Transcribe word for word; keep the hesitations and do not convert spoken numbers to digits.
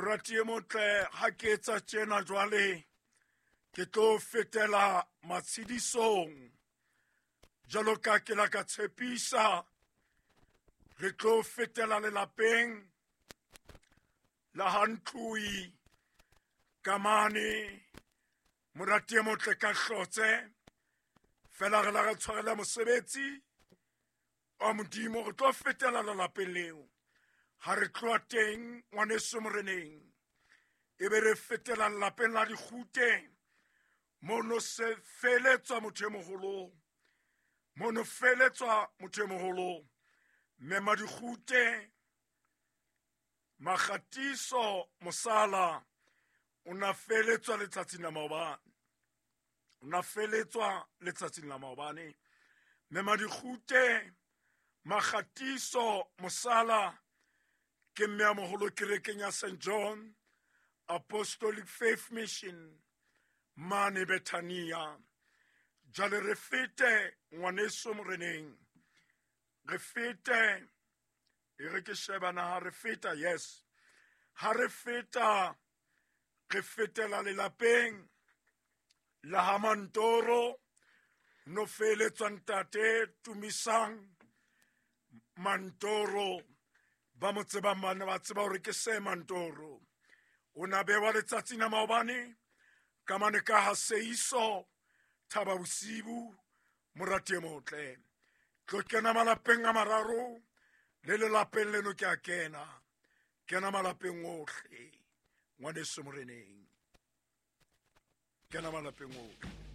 Morati e motle ha ke etsa tjena jwale ke tlo fetela matshedisong jalo ka ke la ka tshepisa re tlo fetela lelapeng la Hantlui kamane morati e motle ka hlotse fela re la re tshwarela mosebetsi o modimo re tlo fetela lelapeng leo ha re tloa teng ngwaneso moreneng e be re fetela lelapeng la dikgute mono se feletswa motho e moholo mono feletswa motho e moholo mema dikgute makgatiso mosala una feletswa letsatsing la maobane una feletswa letsatsing la maobane mema dikgute makgatiso mosala ke mmea moholo kerekeng ya Saint John Apostolic Faith Mission mane Bethania jale re fete ngwaneso moreneng re fete e re ke shebana ha re feta yes ha re feta re fetela lelapeng la Hamantoro no feletswa ntate Tumisang Mantoro ba mo tseba mane ba tseba hore ke se Mantoro o na bewa letsatsing la maobane ka mane ka ha seiso thaba bosibu morati e motle tlo kena malapeng a mararo le lelapeng leno ke a kena kena malapeng ohle ngwaneso moreneng kena malapeng ohle